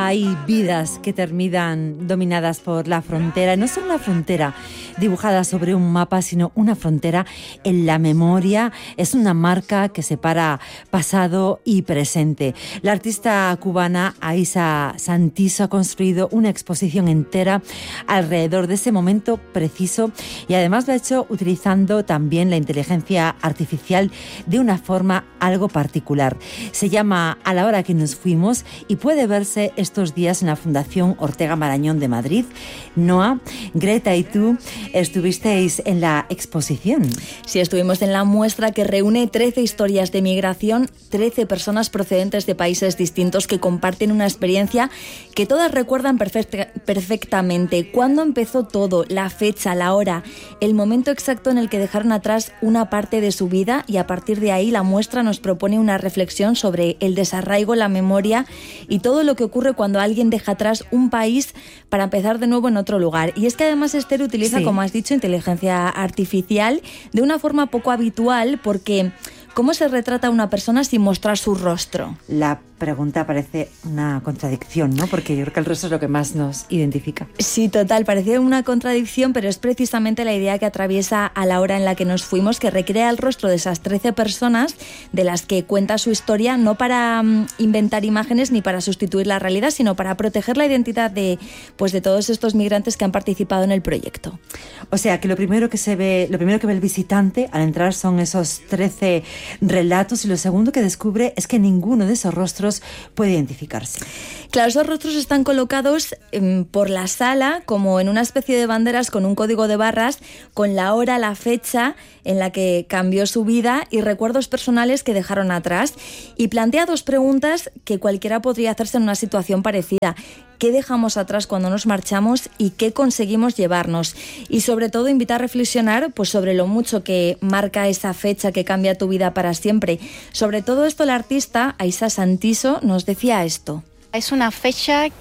Hay vidas que terminan dominadas por la frontera, y no solo una frontera dibujada sobre un mapa, sino una frontera en la memoria. Es una marca que separa pasado y presente. La artista cubana Aisa Santiso ha construido una exposición entera alrededor de ese momento preciso, y además lo ha hecho utilizando también la inteligencia artificial de una forma algo particular. Se llama A la hora que nos fuimos y puede verse estos días en la Fundación Ortega Marañón de Madrid. Noa, Greta y tú estuvisteis en la exposición. Sí, estuvimos en la muestra que reúne 13 historias de migración, 13 personas procedentes de países distintos que comparten una experiencia que todas recuerdan perfectamente. Cuándo empezó todo, la fecha, la hora, el momento exacto en el que dejaron atrás una parte de su vida, y a partir de ahí la muestra nos propone una reflexión sobre el desarraigo, la memoria y todo lo que ocurre cuando alguien deja atrás un país para empezar de nuevo en otro lugar. Y es que además Esther utiliza, como has dicho, inteligencia artificial de una forma poco habitual, porque ¿cómo se retrata a una persona sin mostrar su rostro? La pregunta parece una contradicción, ¿no? Porque yo creo que el rostro es lo que más nos identifica. Sí, total, parece una contradicción, pero es precisamente la idea que atraviesa A la hora en la que nos fuimos, que recrea el rostro de esas 13 personas de las que cuenta su historia, no para inventar imágenes ni para sustituir la realidad, sino para proteger la identidad de todos estos migrantes que han participado en el proyecto. O sea, que lo primero que ve el visitante al entrar son esos 13 relatos, y lo segundo que descubre es que ninguno de esos rostros puede identificarse. Claro, esos rostros están colocados por la sala como en una especie de banderas con un código de barras, con la hora, la fecha en la que cambió su vida y recuerdos personales que dejaron atrás. Y plantea dos preguntas que cualquiera podría hacerse en una situación parecida. ¿Qué dejamos atrás cuando nos marchamos y qué conseguimos llevarnos? Y sobre todo invita a reflexionar sobre lo mucho que marca esa fecha que cambia tu vida para siempre. Sobre todo esto, la artista Aisa Santiso nos decía esto. Es una fecha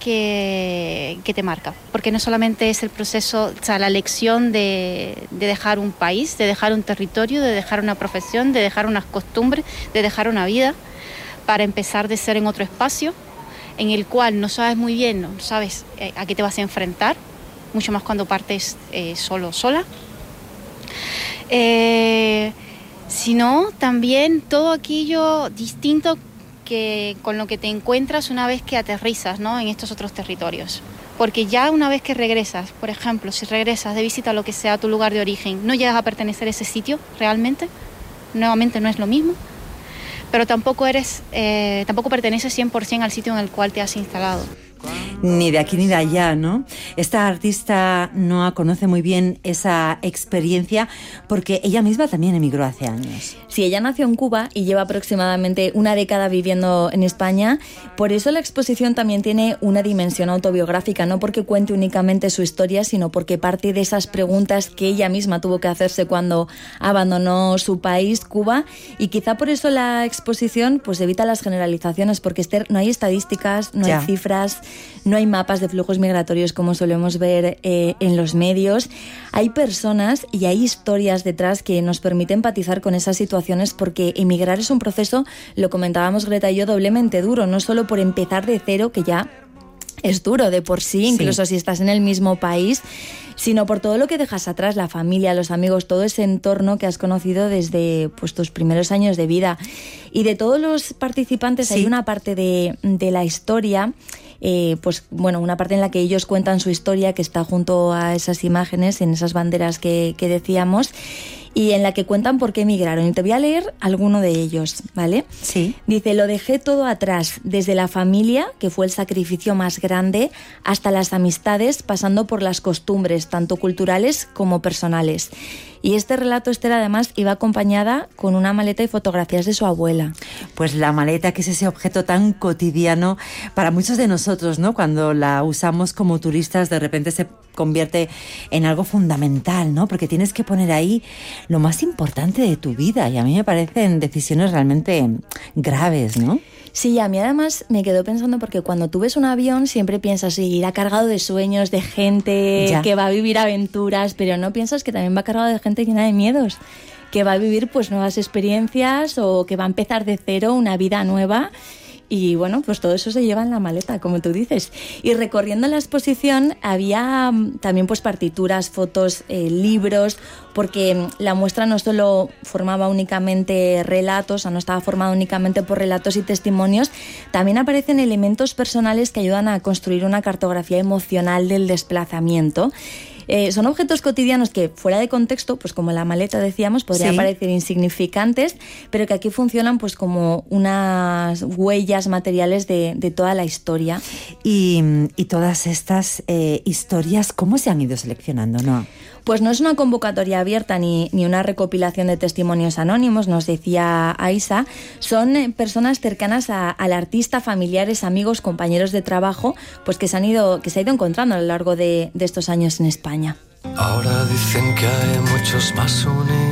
que te marca, porque no solamente es el proceso, o sea, la lección de dejar un país, de dejar un territorio, de dejar una profesión, de dejar unas costumbres, de dejar una vida, para empezar de ser en otro espacio, en el cual no sabes muy bien, no sabes a qué te vas a enfrentar, mucho más cuando partes solo o sola. Sino también todo aquello distinto que con lo que te encuentras una vez que aterrizas, ¿no?, en estos otros territorios. Porque ya una vez que regresas, por ejemplo, si regresas de visita a lo que sea tu lugar de origen, no llegas a pertenecer a ese sitio realmente, nuevamente no es lo mismo, pero tampoco perteneces 100% al sitio en el cual te has instalado. Ni de aquí ni de allá, ¿no? Esta artista no conoce muy bien esa experiencia porque ella misma también emigró hace años. Sí, ella nació en Cuba y lleva aproximadamente una década viviendo en España. Por eso la exposición también tiene una dimensión autobiográfica, no porque cuente únicamente su historia, sino porque parte de esas preguntas que ella misma tuvo que hacerse cuando abandonó su país, Cuba, y quizá por eso la exposición evita las generalizaciones, porque Esther, no hay estadísticas, no hay cifras, no hay mapas de flujos migratorios como solemos ver en los medios. Hay personas y hay historias detrás que nos permiten empatizar con esas situaciones, porque emigrar es un proceso, lo comentábamos Greta y yo, doblemente duro, no solo por empezar de cero, que ya es duro de por sí, incluso si estás en el mismo país, sino por todo lo que dejas atrás, la familia, los amigos, todo ese entorno que has conocido desde tus primeros años de vida. Y de todos los participantes hay una parte de la historia, una parte en la que ellos cuentan su historia, que está junto a esas imágenes, en esas banderas que decíamos, y en la que cuentan por qué emigraron. Y te voy a leer alguno de ellos, ¿vale? Sí. Dice: lo dejé todo atrás, desde la familia, que fue el sacrificio más grande, hasta las amistades, pasando por las costumbres, tanto culturales como personales. Y este relato, Esther, además iba acompañada con una maleta y fotografías de su abuela. Pues la maleta, que es ese objeto tan cotidiano para muchos de nosotros, ¿no? Cuando la usamos como turistas, de repente se convierte en algo fundamental, ¿no? Porque tienes que poner ahí lo más importante de tu vida, y a mí me parecen decisiones realmente graves, ¿no? Sí, a mí además me quedo pensando, porque cuando tú ves un avión siempre piensas, irá cargado de sueños, de gente que va a vivir aventuras, pero no piensas que también va cargado de gente llena de miedos, que va a vivir nuevas experiencias o que va a empezar de cero una vida nueva. Y bueno, pues todo eso se lleva en la maleta, como tú dices. Y recorriendo la exposición había también pues partituras, fotos, libros, porque la muestra no solo formaba únicamente relatos, o sea, no estaba formada únicamente por relatos y testimonios, también aparecen elementos personales que ayudan a construir una cartografía emocional del desplazamiento. Son objetos cotidianos que, fuera de contexto, pues como la maleta decíamos, podrían parecer insignificantes, pero que aquí funcionan pues como unas huellas materiales de toda la historia. Y todas estas historias, ¿cómo se han ido seleccionando, no? Pues no es una convocatoria abierta ni una recopilación de testimonios anónimos, nos decía Aisa. Son personas cercanas al artista, familiares, amigos, compañeros de trabajo, pues que se ha ido encontrando a lo largo de estos años en España. Ahora dicen que hay muchos más unidos.